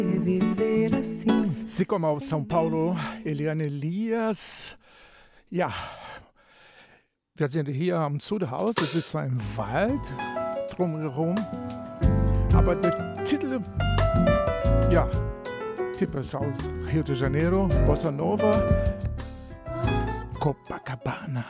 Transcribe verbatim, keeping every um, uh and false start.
Sie kommen aus São Paulo, Eliane Elias. Ja, wir sind hier am Zuderhaus. Es ist ein Wald drumherum. Aber der Titel, ja, Tipp ist aus Rio de Janeiro, Bossa Nova, Copacabana.